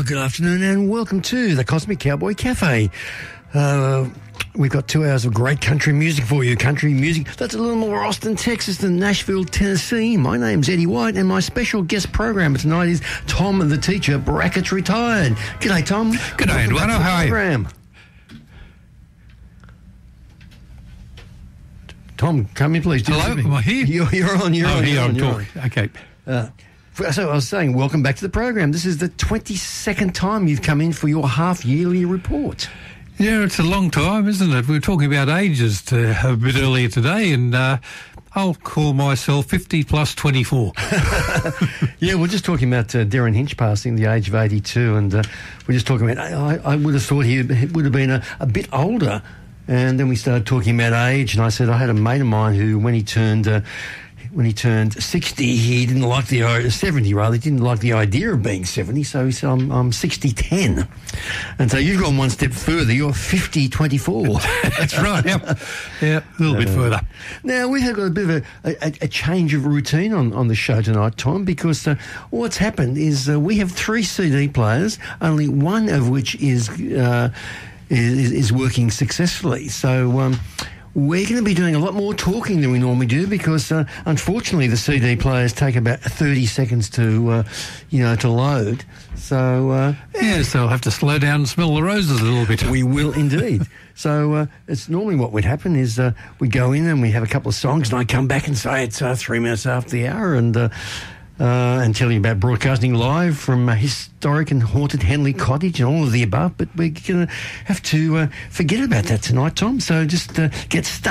Good afternoon and welcome to the Cosmic Cowboy Cafe. We've got 2 hours of great country music for you. Country music that's a little more Austin, Texas than Nashville, Tennessee. My name's Eddie White and my special guest programmer tonight is Tom the Teacher, Brackets Retired. G'day, Tom. G'day, Eduardo. How are you? Tom, come in, please. Hello, am I here? You're on. Okay. So I was saying, welcome back to the program. This is the 22nd time you've come in for your half-yearly report. Yeah, it's a long time, isn't it? We were talking about ages a bit earlier today, and I'll call myself 50 plus 24. Yeah, we're just talking about Darren Hinch passing the age of 82, and we're just talking about, I would have thought he would have been a bit older, and then we started talking about age, and I said I had a mate of mine who, when he turned 60, he didn't like 70 rather, he didn't like the idea of being 70, so he said, I'm 60-10. And so you've gone one step further, you're 50-24. That's right, yep. Yeah, a little bit further. Now, we've got a bit of a change of routine on the show tonight, Tom, because what's happened is we have 3 CD players, only one of which is working successfully. So we're going to be doing a lot more talking than we normally do because, unfortunately, the CD players take about 30 seconds to load. So so I'll have to slow down and smell the roses a little bit. We will indeed. So it's normally what would happen is we go in and we have a couple of songs, and I come back and say it's 3 minutes after the hour, and tell you about broadcasting live from historic and haunted Henley Cottage and all of the above. But we're going to have to forget about that tonight, Tom. So just get stuck